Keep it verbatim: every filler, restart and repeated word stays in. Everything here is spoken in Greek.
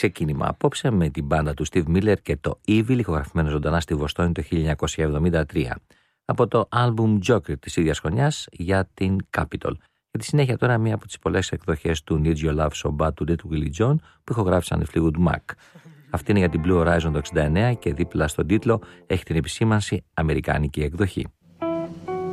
ξεκίνημα απόψε με την μπάντα του Steve Miller και το Evil, ηχογραφημένο ζωντανά στη Βοστόνη το χίλια εννιακόσια εβδομήντα τρία. Από το album Joker της ίδιας χρονιάς για την Capitol. Και τη συνέχεια τώρα μία από τις πολλές εκδοχές του Need Your Love So Bad του Little Willie John που ηχογράφησαν οι Fleetwood Mac. Αυτή είναι για την Blue Horizon το εξήντα εννέα και δίπλα στον τίτλο έχει την επισήμανση αμερικάνικη εκδοχή.